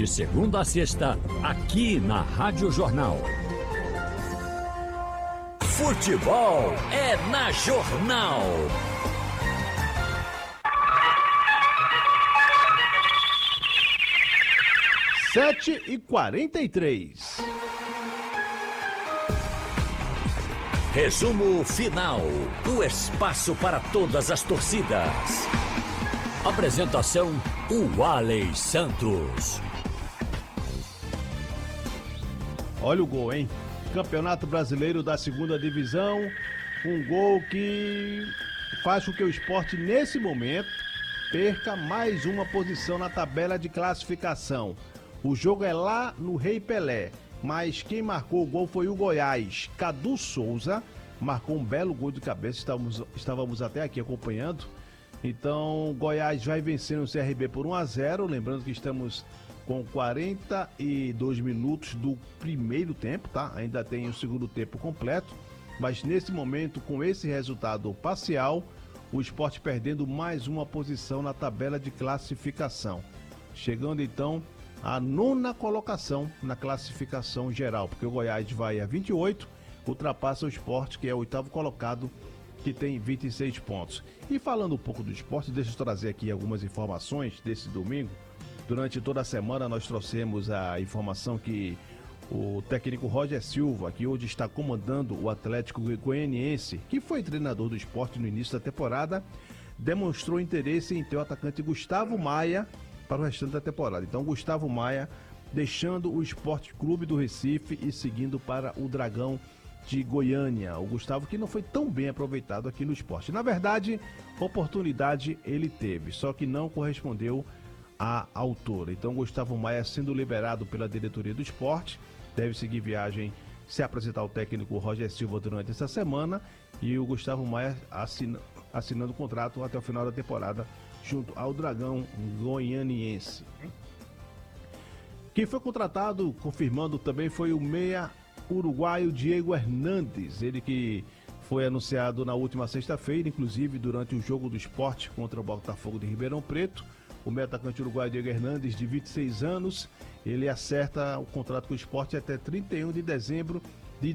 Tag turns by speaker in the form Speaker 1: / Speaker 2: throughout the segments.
Speaker 1: De segunda a sexta, aqui na Rádio Jornal. Futebol é na Jornal.
Speaker 2: Sete e 43.
Speaker 1: Resumo final. O espaço para todas as torcidas. Apresentação: o Alex Santos.
Speaker 2: Olha o gol, hein? Campeonato Brasileiro da Segunda Divisão. Um gol que faz com que o Sport, nesse momento, perca mais uma posição na tabela de classificação. O jogo é lá no Rei Pelé, mas quem marcou o gol foi o Goiás. Cadu Souza marcou um belo gol de cabeça, estávamos até aqui acompanhando. Então, Goiás vai vencendo o CRB por 1-0, lembrando que estamos com 42 minutos do primeiro tempo, tá? Ainda tem o segundo tempo completo, mas nesse momento, com esse resultado parcial, o Sport perdendo mais uma posição na tabela de classificação. Chegando então à 9ª colocação na classificação geral, porque o Goiás vai a 28, ultrapassa o Sport, que é o 8º colocado, que tem 26 pontos. E falando um pouco do esporte, deixa eu trazer aqui algumas informações desse domingo. Durante toda a semana nós trouxemos a informação que o técnico Roger Silva, que hoje está comandando o Atlético Goianiense, que foi treinador do esporte no início da temporada, demonstrou interesse em ter o atacante Gustavo Maia para o restante da temporada. Então, Gustavo Maia deixando o Esporte Clube do Recife e seguindo para o Dragão de Goiânia. O Gustavo, que não foi tão bem aproveitado aqui no esporte. Na verdade, oportunidade ele teve, só que não correspondeu à altura. Então, Gustavo Maia sendo liberado pela diretoria do esporte, deve seguir viagem, se apresentar ao técnico Roger Silva durante essa semana, e o Gustavo Maia assinando o contrato até o final da temporada junto ao Dragão Goianiense. Quem foi contratado, confirmando também, foi o meia uruguaio Diego Hernandes, ele que foi anunciado na última sexta-feira, inclusive durante o jogo do Sport contra o Botafogo de Ribeirão Preto. O meio atacante uruguaio Diego Hernandes, de 26 anos, ele acerta o contrato com o Sport até 31 de dezembro de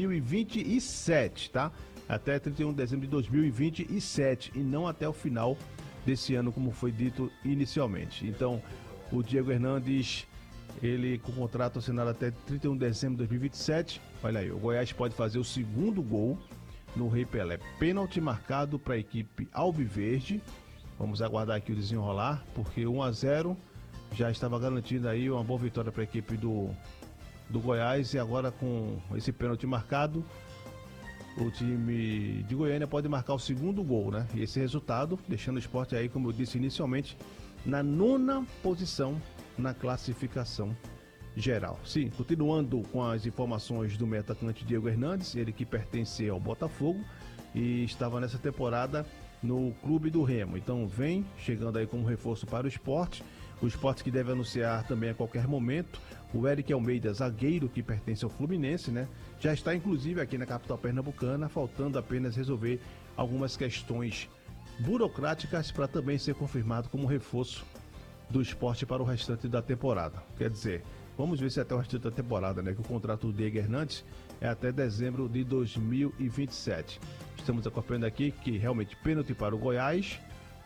Speaker 2: 2027, tá? Até 31 de dezembro de 2027 e não até o final desse ano, como foi dito inicialmente. Então, o Diego Hernandes, ele com contrato assinado até 31 de dezembro de 2027. Olha aí, o Goiás pode fazer o segundo gol no Rei Pelé. Pênalti marcado para a equipe alviverde. Vamos aguardar aqui o desenrolar, porque 1-0 já estava garantindo aí uma boa vitória para a equipe do Goiás. E agora, com esse pênalti marcado, o time de Goiânia pode marcar o segundo gol, né? E esse resultado, deixando o Sport aí, como eu disse inicialmente, na 9ª posição na classificação geral. Sim, continuando com as informações do meio atacante Diego Hernandes, ele que pertence ao Botafogo e estava nessa temporada no Clube do Remo. Então vem chegando aí como reforço para o esporte. O esporte que deve anunciar também a qualquer momento o Eric Almeida, zagueiro que pertence ao Fluminense, né? Já está inclusive aqui na capital pernambucana, faltando apenas resolver algumas questões burocráticas para também ser confirmado como reforço do esporte para o restante da temporada. Quer dizer, vamos ver se até o restante da temporada, né? Que o contrato do Diego Hernandes é até dezembro de 2027. Estamos acompanhando aqui que realmente pênalti para o Goiás.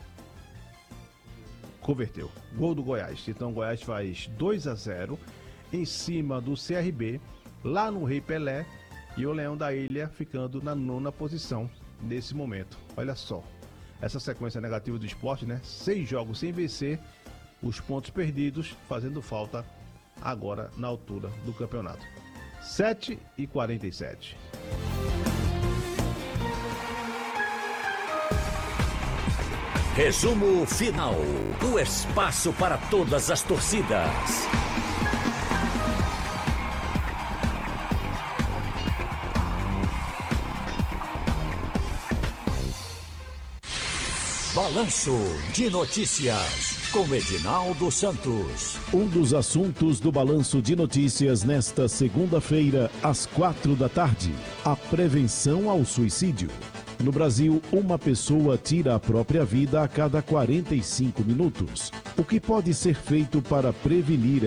Speaker 2: Converteu. Gol do Goiás. Então o Goiás faz 2-0 em cima do CRB, lá no Rei Pelé, e o Leão da Ilha ficando na 9ª posição nesse momento. Olha só, essa sequência negativa do esporte, né? 6 jogos sem vencer, os pontos perdidos fazendo falta agora na altura do campeonato. 7h47.
Speaker 1: Resumo final. O espaço para todas as torcidas. Balanço de Notícias, com Edinaldo Santos.
Speaker 3: Um dos assuntos do Balanço de Notícias nesta segunda-feira, às 4h, a prevenção ao suicídio. No Brasil, uma pessoa tira a própria vida a cada 45 minutos. O que pode ser feito para prevenir